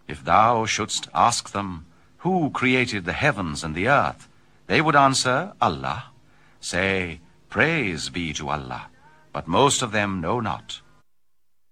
If thou shouldst ask them, Who created the heavens and the earth? They would answer, Allah. Say, Praise be to Allah, but most of them know not.